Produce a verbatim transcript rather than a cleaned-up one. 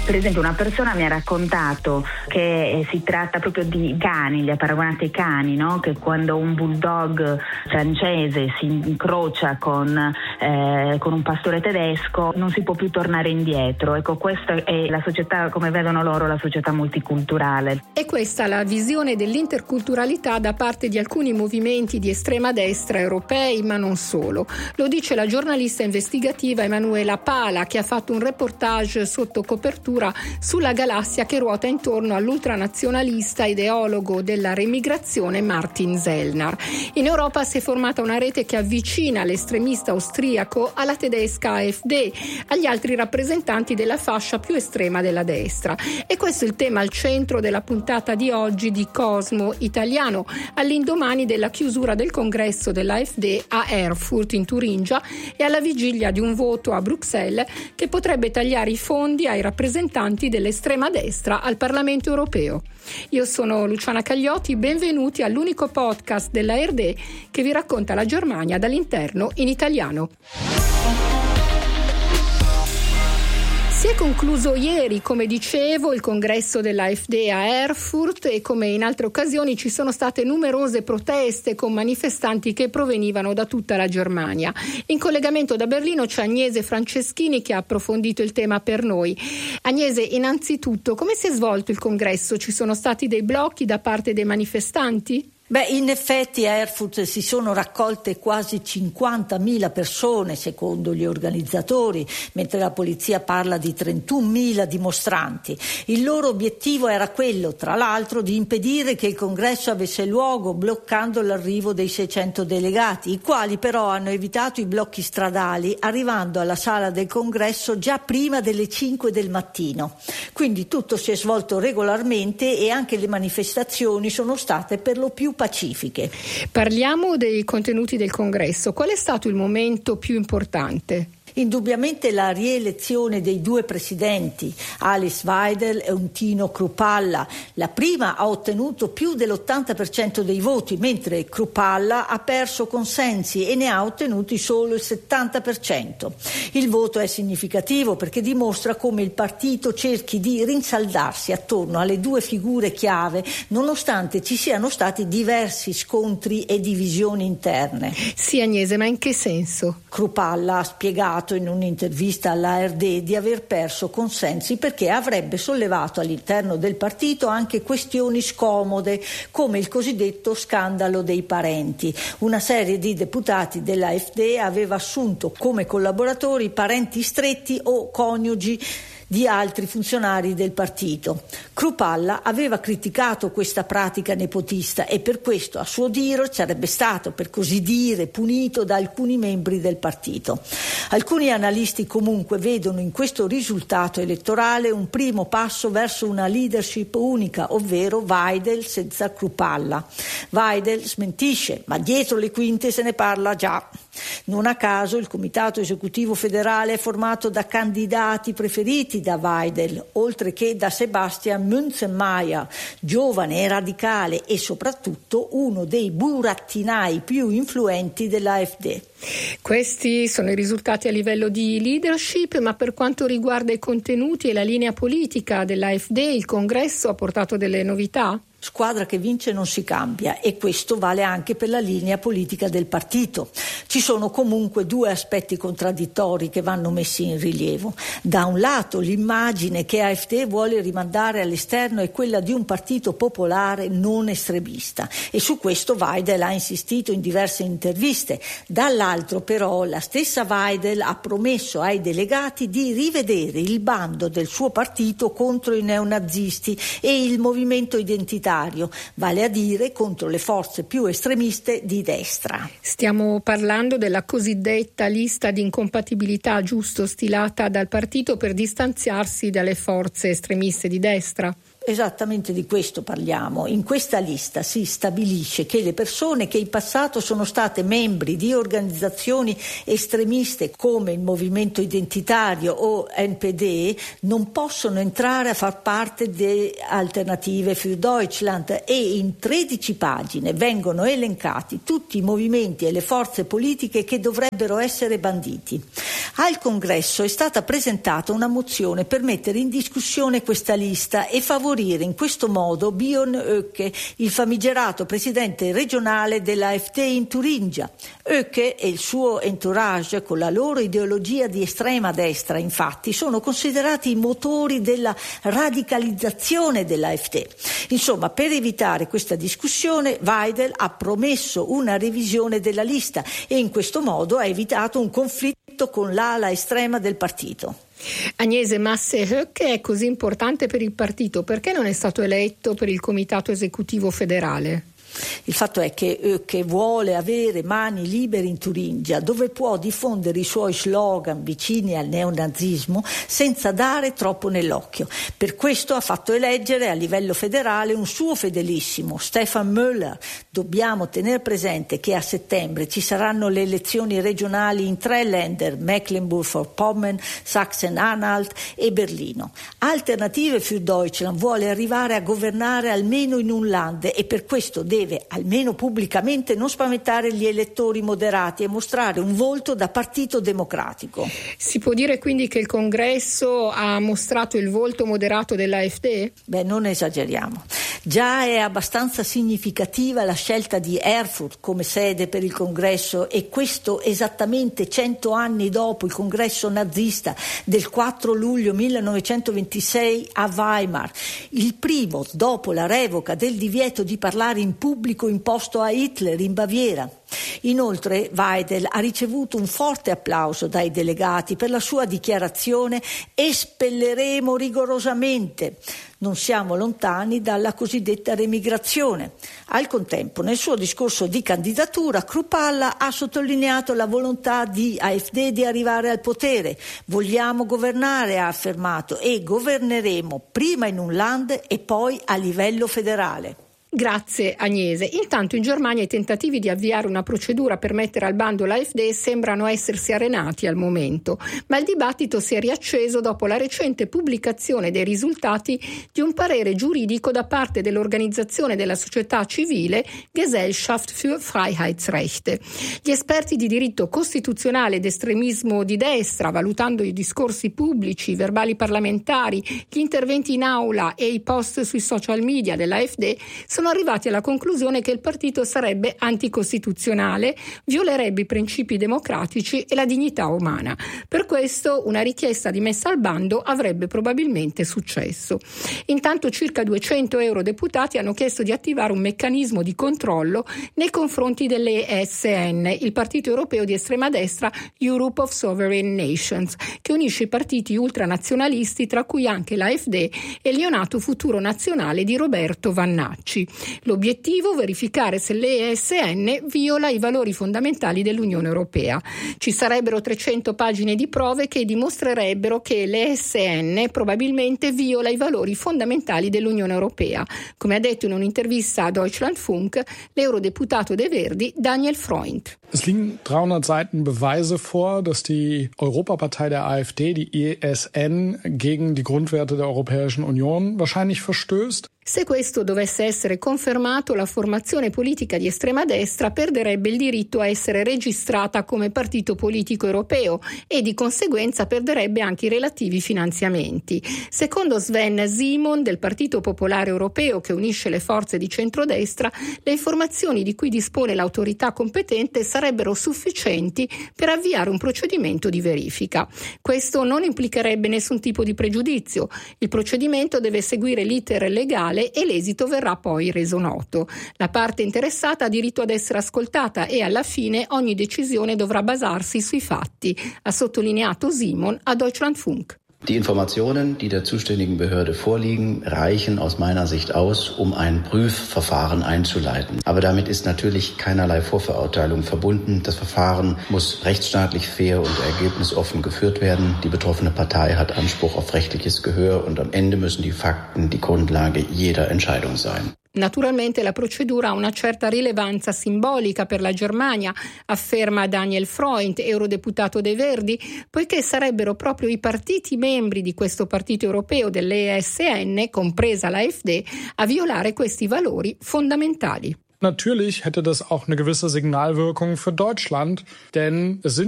Per esempio, una persona mi ha raccontato che si tratta proprio di cani, li ha paragonati ai cani, no? Che quando un bulldog francese si incrocia con, eh, con un pastore tedesco non si può più tornare indietro. Ecco, questa è la società, come vedono loro, la società multiculturale. E questa la visione dell'interculturalità da parte di alcuni movimenti di estrema destra europei, ma non solo. Lo dice la giornalista investigativa Emanuela Pala, che ha fatto un reportage sotto copertura sulla galassia che ruota intorno all'ultranazionalista ideologo della remigrazione Martin Sellner. In Europa si è formata una rete che avvicina l'estremista austriaco alla tedesca A F D, agli altri rappresentanti della fascia più estrema della destra. E questo è il tema al centro della puntata di oggi di Cosmo Italiano, all'indomani della chiusura del congresso dell'A F D a Erfurt in Turingia e alla vigilia di un voto a Bruxelles che potrebbe tagliare i fondi ai rappresentanti dell'estrema destra al Parlamento europeo. Io sono Luciana Cagliotti, benvenuti all'unico podcast della A R D che vi racconta la Germania dall'interno in italiano. Si è concluso ieri, come dicevo, il congresso dell'A F D a Erfurt e come in altre occasioni ci sono state numerose proteste con manifestanti che provenivano da tutta la Germania. In collegamento da Berlino c'è Agnese Franceschini che ha approfondito il tema per noi. Agnese, innanzitutto, come si è svolto il congresso? Ci sono stati dei blocchi da parte dei manifestanti? Beh, in effetti a Erfurt si sono raccolte quasi cinquantamila persone, secondo gli organizzatori, mentre la polizia parla di trentunomila dimostranti. Il loro obiettivo era quello, tra l'altro, di impedire che il congresso avesse luogo, bloccando l'arrivo dei seicento delegati, i quali però hanno evitato i blocchi stradali, arrivando alla sala del congresso già prima delle cinque del mattino. Quindi tutto si è svolto regolarmente e anche le manifestazioni sono state per lo più pacifiche. Parliamo dei contenuti del congresso. Qual è stato il momento più importante? Indubbiamente la rielezione dei due presidenti, Alice Weidel e Tino Kruppalla. La prima ha ottenuto più dell'ottanta per cento dei voti, mentre Kruppalla ha perso consensi e ne ha ottenuti solo il settanta per cento. Il voto è significativo perché dimostra come il partito cerchi di rinsaldarsi attorno alle due figure chiave, nonostante ci siano stati diversi scontri e divisioni interne. Sì, Agnese, ma in che senso? Kruppalla ha spiegato in un'intervista alla A R D di aver perso consensi perché avrebbe sollevato all'interno del partito anche questioni scomode come il cosiddetto scandalo dei parenti. Una serie di deputati dell'A F D aveva assunto come collaboratori parenti stretti o coniugi di altri funzionari del partito. Kruppalla aveva criticato questa pratica nepotista e per questo, a suo dire, sarebbe stato, per così dire, punito da alcuni membri del partito. Alcuni analisti comunque vedono in questo risultato elettorale un primo passo verso una leadership unica, ovvero Weidel senza Kruppalla. Weidel smentisce, ma dietro le quinte se ne parla già. Non a caso il comitato esecutivo federale è formato da candidati preferiti da Weidel, oltre che da Sebastian Münzenmayer, giovane e radicale e soprattutto uno dei burattinai più influenti dell'A F D. Questi sono i risultati a livello di leadership, ma per quanto riguarda i contenuti e la linea politica dell'A F D, il congresso ha portato delle novità? Squadra che vince non si cambia e questo vale anche per la linea politica del partito. Ci sono comunque due aspetti contraddittori che vanno messi in rilievo. Da un lato l'immagine che A F D vuole rimandare all'esterno è quella di un partito popolare non estremista e su questo Weidel ha insistito in diverse interviste. Dall'altro però la stessa Weidel ha promesso ai delegati di rivedere il bando del suo partito contro i neonazisti e il movimento identitario, vale a dire contro le forze più estremiste di destra. Stiamo parlando della cosiddetta lista di incompatibilità, giusto, stilata dal partito per distanziarsi dalle forze estremiste di destra? Esattamente di questo parliamo. In questa lista si stabilisce che le persone che in passato sono state membri di organizzazioni estremiste come il Movimento Identitario o N P D non possono entrare a far parte di Alternative für Deutschland, e in tredici pagine vengono elencati tutti i movimenti e le forze politiche che dovrebbero essere banditi. Al Congresso è stata presentata una mozione per mettere in discussione questa lista e favorire in questo modo Björn Höcke, il famigerato presidente regionale della AfD in Turingia. Höcke e il suo entourage, con la loro ideologia di estrema destra, infatti, sono considerati i motori della radicalizzazione dell'AfD. Insomma, per evitare questa discussione, Weidel ha promesso una revisione della lista e in questo modo ha evitato un conflitto con l'ala estrema del partito. Agnese, ma se Höcke è così importante per il partito, perché non è stato eletto per il comitato esecutivo federale? Il fatto è che Höcke vuole avere mani libere in Turingia, dove può diffondere i suoi slogan vicini al neonazismo senza dare troppo nell'occhio. Per questo ha fatto eleggere a livello federale un suo fedelissimo, Stefan Müller. Dobbiamo tenere presente che a settembre ci saranno le elezioni regionali in tre Länder, Mecklenburg-Vorpommern, Sachsen-Anhalt e Berlino. Alternative für Deutschland vuole arrivare a governare almeno in un Land e per questo deve almeno pubblicamente non spaventare gli elettori moderati e mostrare un volto da partito democratico. Si può dire quindi che il Congresso ha mostrato il volto moderato dell'AfD? Beh, non esageriamo. Già è abbastanza significativa la scelta di Erfurt come sede per il Congresso, e questo esattamente cento anni dopo il congresso nazista del quattro luglio millenovecentoventisei a Weimar, il primo dopo la revoca del divieto di parlare in pubblico imposto a Hitler in Baviera. Inoltre Weidel ha ricevuto un forte applauso dai delegati per la sua dichiarazione "espelleremo rigorosamente". Non siamo lontani dalla cosiddetta remigrazione. Al contempo, nel suo discorso di candidatura, Kruppalla ha sottolineato la volontà di AfD di arrivare al potere. Vogliamo governare, ha affermato, e governeremo prima in un Land e poi a livello federale. Grazie Agnese. Intanto in Germania i tentativi di avviare una procedura per mettere al bando l'AfD sembrano essersi arenati al momento, ma il dibattito si è riacceso dopo la recente pubblicazione dei risultati di un parere giuridico da parte dell'organizzazione della società civile Gesellschaft für Freiheitsrechte. Gli esperti di diritto costituzionale ed estremismo di destra, valutando i discorsi pubblici, i verbali parlamentari, gli interventi in aula e i post sui social media dell'AfD, sono arrivati alla conclusione che il partito sarebbe anticostituzionale, violerebbe i principi democratici e la dignità umana. Per questo una richiesta di messa al bando avrebbe probabilmente successo. Intanto circa duecento eurodeputati hanno chiesto di attivare un meccanismo di controllo nei confronti dell'E S N, il partito europeo di estrema destra Europe of Sovereign Nations, che unisce i partiti ultranazionalisti, tra cui anche l'AfD e il neonato Futuro Nazionale di Roberto Vannacci. L'obiettivo: verificare se l'E S N viola i valori fondamentali dell'Unione Europea. Ci sarebbero trecento pagine di prove che dimostrerebbero che l'E S N probabilmente viola i valori fondamentali dell'Unione Europea, come ha detto in un'intervista a Deutschlandfunk l'eurodeputato dei Verdi Daniel Freund. Es liegen dreihundert Seiten Beweise vor, dass die Europapartei der AfD, die E S N, gegen die Grundwerte der Europäischen Union wahrscheinlich verstößt. Se questo dovesse essere confermato, la formazione politica di estrema destra perderebbe il diritto a essere registrata come partito politico europeo e di conseguenza perderebbe anche i relativi finanziamenti. Secondo Sven Simon del Partito Popolare Europeo, che unisce le forze di centrodestra, le informazioni di cui dispone l'autorità competente sarebbero sufficienti per avviare un procedimento di verifica. Questo non implicherebbe nessun tipo di pregiudizio. Il procedimento deve seguire l'iter legale e l'esito verrà poi reso noto. La parte interessata ha diritto ad essere ascoltata e alla fine ogni decisione dovrà basarsi sui fatti, ha sottolineato Simon a Deutschlandfunk. Die Informationen, die der zuständigen Behörde vorliegen, reichen aus meiner Sicht aus, um ein Prüfverfahren einzuleiten. Aber damit ist natürlich keinerlei Vorverurteilung verbunden. Das Verfahren muss rechtsstaatlich fair und ergebnisoffen geführt werden. Die betroffene Partei hat Anspruch auf rechtliches Gehör und am Ende müssen die Fakten die Grundlage jeder Entscheidung sein. Naturalmente la procedura ha una certa rilevanza simbolica per la Germania, afferma Daniel Freund, eurodeputato dei Verdi, poiché sarebbero proprio i partiti membri di questo partito europeo dell'E S N, compresa la AfD, a violare questi valori fondamentali. Natürlich hätte das auch eine gewisse Signalwirkung für Deutschland, denn es sind